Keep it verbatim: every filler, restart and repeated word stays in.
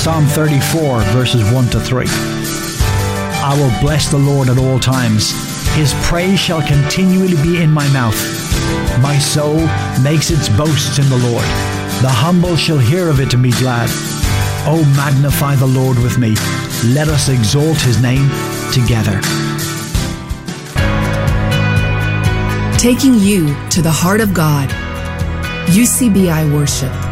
Psalm thirty-four, verses one to three. I will bless the Lord at all times. His praise shall continually be in my mouth. My soul makes its boasts in the Lord. The humble shall hear of it and be glad. O magnify the Lord with me. Let us exalt his name together. Taking you to the heart of God. U C B I Worship.